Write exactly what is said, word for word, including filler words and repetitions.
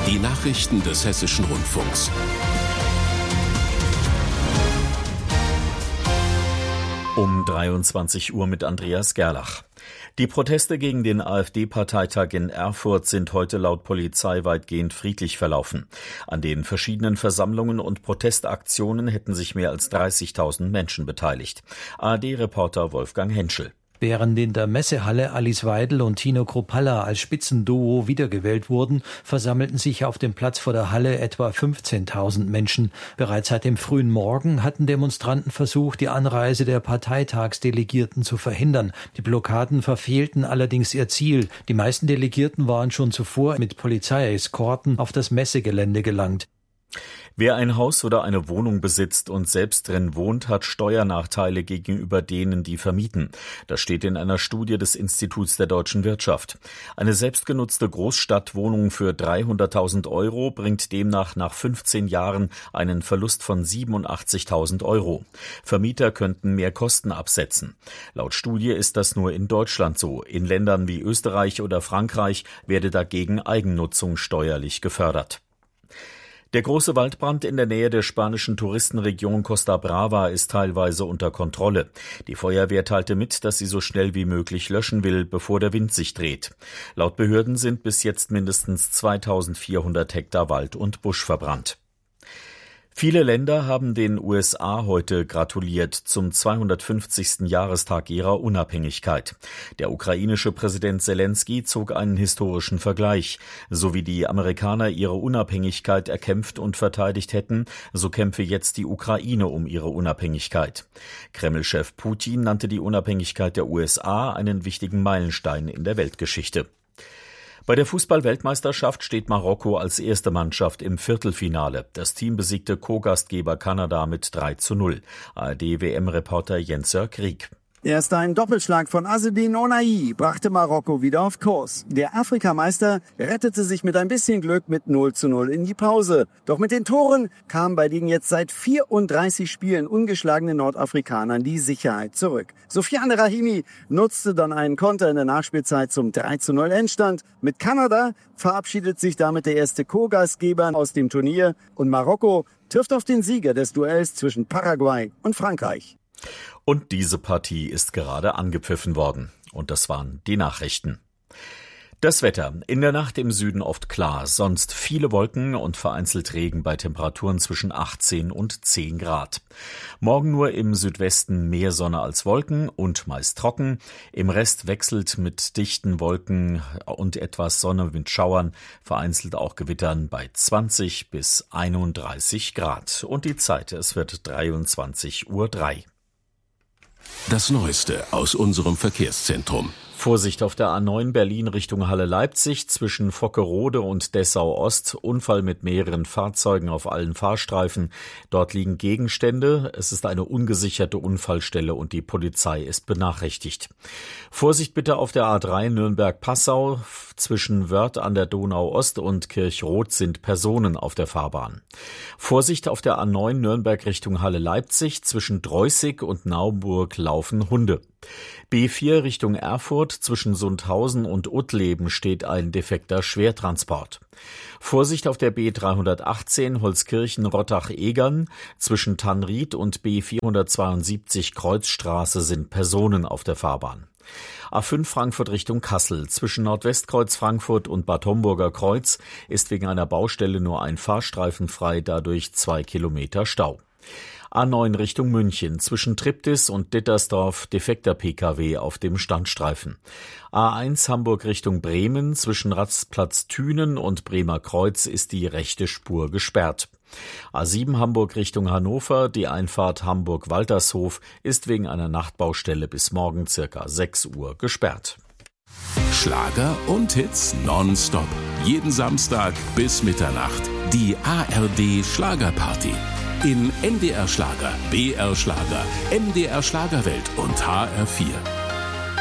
Die Nachrichten des Hessischen Rundfunks. Um dreiundzwanzig Uhr mit Andreas Gerlach. Die Proteste gegen den AfD-Parteitag in Erfurt sind heute laut Polizei weitgehend friedlich verlaufen. An den verschiedenen Versammlungen und Protestaktionen hätten sich mehr als dreißigtausend Menschen beteiligt. A R D-Reporter Wolfgang Henschel. Während in der Messehalle Alice Weidel und Tino Kruppalla als Spitzenduo wiedergewählt wurden, versammelten sich auf dem Platz vor der Halle etwa fünfzehntausend Menschen. Bereits seit dem frühen Morgen hatten Demonstranten versucht, die Anreise der Parteitagsdelegierten zu verhindern. Die Blockaden verfehlten allerdings ihr Ziel. Die meisten Delegierten waren schon zuvor mit Polizeieskorten auf das Messegelände gelangt. Wer ein Haus oder eine Wohnung besitzt und selbst drin wohnt, hat Steuernachteile gegenüber denen, die vermieten. Das steht in einer Studie des Instituts der deutschen Wirtschaft. Eine selbstgenutzte Großstadtwohnung für dreihunderttausend Euro bringt demnach nach fünfzehn Jahren einen Verlust von siebenundachtzigtausend Euro. Vermieter könnten mehr Kosten absetzen. Laut Studie ist das nur in Deutschland so. In Ländern wie Österreich oder Frankreich werde dagegen Eigennutzung steuerlich gefördert. Der große Waldbrand in der Nähe der spanischen Touristenregion Costa Brava ist teilweise unter Kontrolle. Die Feuerwehr teilte mit, dass sie so schnell wie möglich löschen will, bevor der Wind sich dreht. Laut Behörden sind bis jetzt mindestens zweitausendvierhundert Hektar Wald und Busch verbrannt. Viele Länder haben den U S A heute gratuliert zum zweihundertfünfzigsten Jahrestag ihrer Unabhängigkeit. Der ukrainische Präsident Selenskyj zog einen historischen Vergleich. So wie die Amerikaner ihre Unabhängigkeit erkämpft und verteidigt hätten, so kämpfe jetzt die Ukraine um ihre Unabhängigkeit. Kreml-Chef Putin nannte die Unabhängigkeit der U S A einen wichtigen Meilenstein in der Weltgeschichte. Bei der Fußball-Weltmeisterschaft steht Marokko als erste Mannschaft im Viertelfinale. Das Team besiegte Co-Gastgeber Kanada mit drei zu null. A R D-W M-Reporter Jens-Jörg Rieck. Erst ein Doppelschlag von Azzedine Ounahi brachte Marokko wieder auf Kurs. Der Afrikameister rettete sich mit ein bisschen Glück mit null zu null in die Pause. Doch mit den Toren kam bei den jetzt seit vierunddreißig Spielen ungeschlagenen Nordafrikanern die Sicherheit zurück. Sofiane Rahimi nutzte dann einen Konter in der Nachspielzeit zum drei zu null Endstand. Mit Kanada verabschiedet sich damit der erste Co-Gastgeber aus dem Turnier und Marokko trifft auf den Sieger des Duells zwischen Paraguay und Frankreich. Und diese Partie ist gerade angepfiffen worden. Und das waren die Nachrichten. Das Wetter. In der Nacht im Süden oft klar, sonst viele Wolken und vereinzelt Regen bei Temperaturen zwischen achtzehn und zehn Grad. Morgen nur im Südwesten mehr Sonne als Wolken und meist trocken. Im Rest wechselt mit dichten Wolken und etwas Sonne mit Schauern, vereinzelt auch Gewittern bei zwanzig bis einunddreißig Grad. Und die Zeit, es wird dreiundzwanzig Uhr drei. Das Neueste aus unserem Verkehrszentrum. Vorsicht auf der A neun Berlin Richtung Halle-Leipzig zwischen Vockerode und Dessau-Ost. Unfall mit mehreren Fahrzeugen auf allen Fahrstreifen. Dort liegen Gegenstände. Es ist eine ungesicherte Unfallstelle und die Polizei ist benachrichtigt. Vorsicht bitte auf der A drei Nürnberg-Passau. Zwischen Wörth an der Donau-Ost und Kirchroth sind Personen auf der Fahrbahn. Vorsicht auf der A neun Nürnberg Richtung Halle-Leipzig. Zwischen Dreußig und Naumburg laufen Hunde. B vier Richtung Erfurt, zwischen Sundhausen und Uttleben steht ein defekter Schwertransport. Vorsicht auf der B dreihundertachtzehn Holzkirchen-Rottach-Egern, zwischen Tannried und B vierhundertzweiundsiebzig Kreuzstraße sind Personen auf der Fahrbahn. A fünf Frankfurt Richtung Kassel, zwischen Nordwestkreuz Frankfurt und Bad Homburger Kreuz ist wegen einer Baustelle nur ein Fahrstreifen frei, dadurch zwei Kilometer Stau. A neun Richtung München, zwischen Triptis und Dittersdorf defekter P K W auf dem Standstreifen. A eins Hamburg Richtung Bremen, zwischen Rastplatz Thünen und Bremer Kreuz ist die rechte Spur gesperrt. A sieben Hamburg Richtung Hannover, die Einfahrt Hamburg-Waltershof ist wegen einer Nachtbaustelle bis morgen circa sechs Uhr gesperrt. Schlager und Hits nonstop. Jeden Samstag bis Mitternacht. Die A R D Schlagerparty. In N D R Schlager, B R Schlager, M D R Schlagerwelt und H R vier.